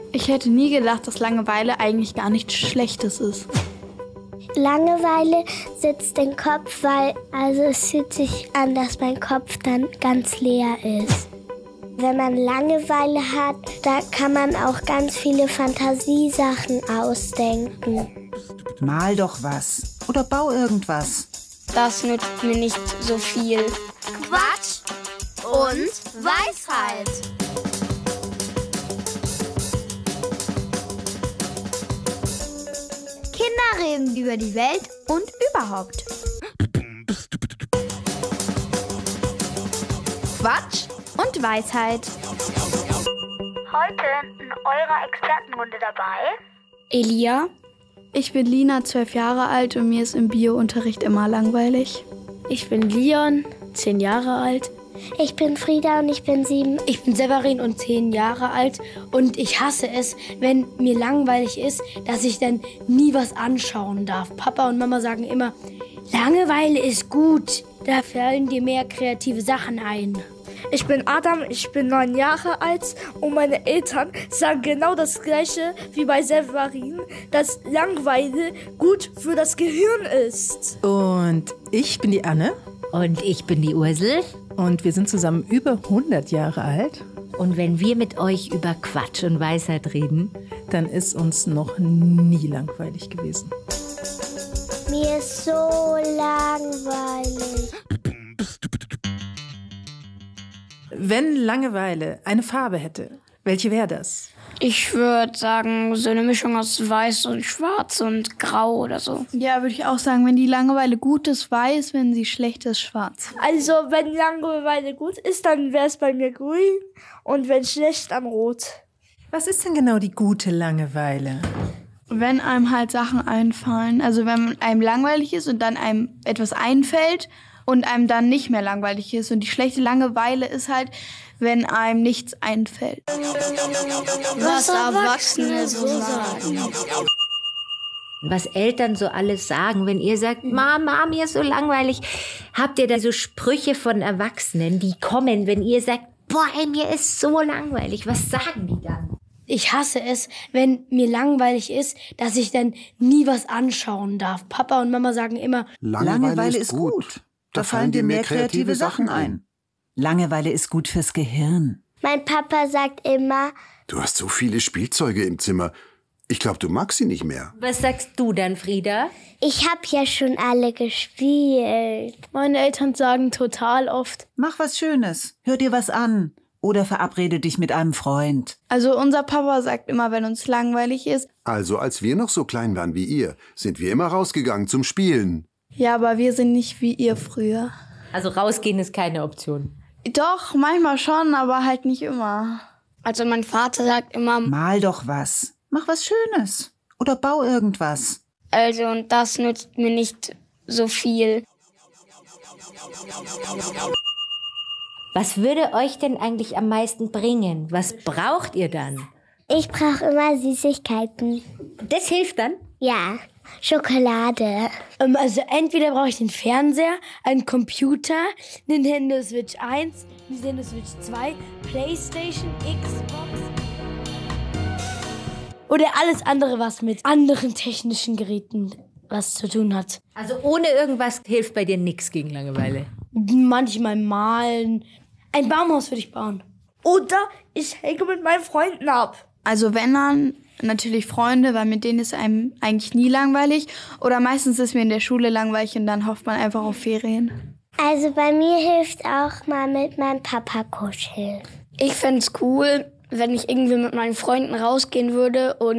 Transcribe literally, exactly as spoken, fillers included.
Ich hätte nie gedacht, dass Langeweile eigentlich gar nichts Schlechtes ist. Langeweile sitzt im Kopf, weil also es fühlt sich an, dass mein Kopf dann ganz leer ist. Wenn man Langeweile hat, da kann man auch ganz viele Fantasiesachen ausdenken. Mal doch was oder bau irgendwas. Das nützt mir nicht so viel. Quatsch und Weisheit. Kinder reden über die Welt und überhaupt. Quatsch und Weisheit. Heute in eurer Expertenrunde dabei Elia. Ich bin Lina, zwölf Jahre alt und mir ist im Bio-Unterricht immer langweilig. Ich bin Leon, zehn Jahre alt. Ich bin Frieda und ich bin sieben. Ich bin Severin und zehn Jahre alt und ich hasse es, wenn mir langweilig ist, dass ich dann nie was anschauen darf. Papa und Mama sagen immer, Langeweile ist gut, da fallen dir mehr kreative Sachen ein. Ich bin Adam, ich bin neun Jahre alt und meine Eltern sagen genau das Gleiche wie bei Severin, dass Langeweile gut für das Gehirn ist. Und ich bin die Anne. Und ich bin die Ursel. Und wir sind zusammen über hundert Jahre alt. Und wenn wir mit euch über Quatsch und Weisheit reden, dann ist uns noch nie langweilig gewesen. Mir ist so langweilig. Wenn Langeweile eine Farbe hätte, welche wäre das? Ich würde sagen, so eine Mischung aus Weiß und Schwarz und Grau oder so. Ja, würde ich auch sagen, wenn die Langeweile gut ist, weiß, wenn sie schlecht ist, schwarz. Also, wenn Langeweile gut ist, dann wäre es bei mir grün und wenn schlecht, dann rot. Was ist denn genau die gute Langeweile? Wenn einem halt Sachen einfallen, also wenn einem langweilig ist und dann einem etwas einfällt und einem dann nicht mehr langweilig ist. Und die schlechte Langeweile ist halt, wenn einem nichts einfällt. Was Erwachsene so sagen. was Eltern so alles sagen, wenn ihr sagt, Mama, mir ist so langweilig. Habt ihr da so Sprüche von Erwachsenen, die kommen, wenn ihr sagt, boah, ey, mir ist so langweilig. Was sagen die dann? Ich hasse es, wenn mir langweilig ist, dass ich dann nie was anschauen darf. Papa und Mama sagen immer, Langeweile, Langeweile ist gut. gut. Da fallen dir mehr kreative Sachen ein. Langeweile ist gut fürs Gehirn. Mein Papa sagt immer, du hast so viele Spielzeuge im Zimmer. Ich glaube, du magst sie nicht mehr. Was sagst du dann, Frieda? ich habe ja schon alle gespielt. meine Eltern sagen total oft, Mach was Schönes, hör dir was an oder verabrede dich mit einem Freund. Also unser Papa sagt immer, wenn uns langweilig ist. Also als wir noch so klein waren wie ihr, sind wir immer rausgegangen zum Spielen. Ja, aber wir sind nicht wie ihr früher. Also rausgehen ist keine Option. Doch, manchmal schon, aber halt nicht immer. Also mein Vater sagt immer, Mal doch was, mach was Schönes oder bau irgendwas. also und das nützt mir nicht so viel. Was würde euch denn eigentlich am meisten bringen? Was braucht ihr dann? Ich brauche immer Süßigkeiten. Das hilft dann? Ja, Schokolade. Ähm, also entweder brauche ich den Fernseher, einen Computer, Nintendo Switch eins, Nintendo Switch zwei, Playstation, Xbox oder alles andere, was mit anderen technischen Geräten was zu tun hat. Also ohne irgendwas hilft bei dir nichts gegen Langeweile? Manchmal malen. Ein Baumhaus würde ich bauen. Oder ich hänge mit meinen Freunden ab. Also wenn dann natürlich Freunde, weil mit denen ist einem eigentlich nie langweilig. Oder meistens ist mir in der Schule langweilig und dann hofft man einfach auf Ferien. Also bei mir hilft auch mal mit meinem Papa kuscheln. Ich fände es cool, wenn ich irgendwie mit meinen Freunden rausgehen würde und